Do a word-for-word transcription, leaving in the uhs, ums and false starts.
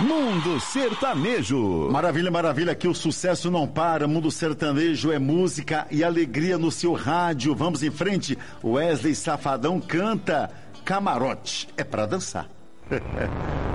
Mundo Sertanejo. Maravilha, maravilha, aqui o sucesso não para. Mundo Sertanejo é música e alegria no seu rádio. Vamos em frente. Wesley Safadão canta Camarote. É pra dançar.